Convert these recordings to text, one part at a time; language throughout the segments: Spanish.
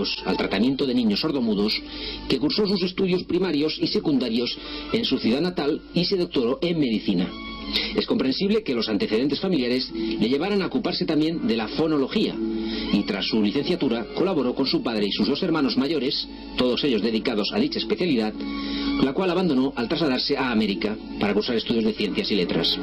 dedicados al tratamiento de niños sordomudos, que cursó sus estudios primarios y secundarios en su ciudad natal y se doctoró en medicina. Es comprensible que los antecedentes familiares le llevaran a ocuparse también de la fonología, y tras su licenciatura colaboró con su padre y sus 2 hermanos mayores, todos ellos dedicados a dicha especialidad, la cual abandonó al trasladarse a América para cursar estudios de ciencias y letras.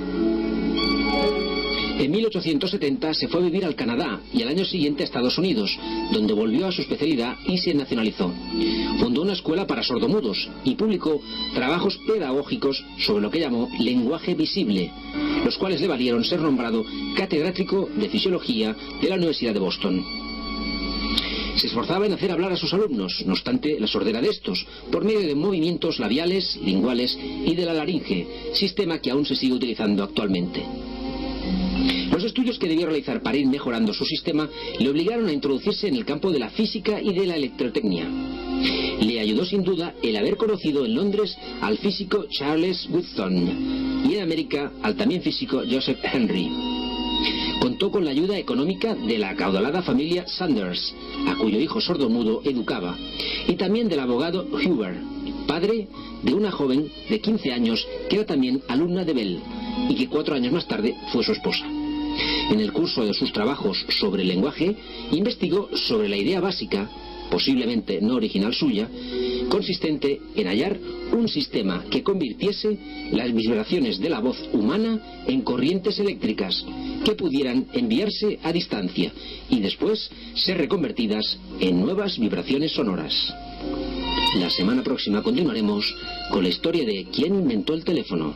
En 1870 se fue a vivir al Canadá y al año siguiente a Estados Unidos, donde volvió a su especialidad y se nacionalizó. Fundó una escuela para sordomudos y publicó trabajos pedagógicos sobre lo que llamó lenguaje visible, los cuales le valieron ser nombrado catedrático de fisiología de la Universidad de Boston. Se esforzaba en hacer hablar a sus alumnos, no obstante la sordera de estos, por medio de movimientos labiales, linguales y de la laringe, sistema que aún se sigue utilizando actualmente. Los estudios que debió realizar para ir mejorando su sistema le obligaron a introducirse en el campo de la física y de la electrotecnia. Le ayudó sin duda el haber conocido en Londres al físico Charles Wheatstone y en América al también físico Joseph Henry. Contó con la ayuda económica de la acaudalada familia Sanders, a cuyo hijo sordomudo educaba, y también del abogado Huber, padre de una joven de 15 años que era también alumna de Bell y que 4 años más tarde fue su esposa. En el curso de sus trabajos sobre el lenguaje, investigó sobre la idea básica, posiblemente no original suya, consistente en hallar un sistema que convirtiese las vibraciones de la voz humana en corrientes eléctricas que pudieran enviarse a distancia y después ser reconvertidas en nuevas vibraciones sonoras. La semana próxima continuaremos con la historia de quién inventó el teléfono.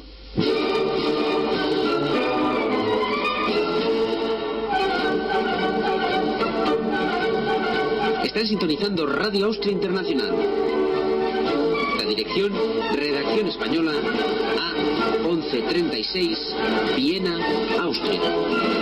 Están sintonizando Radio Austria Internacional. La dirección, Redacción Española, A 1136, Viena, Austria.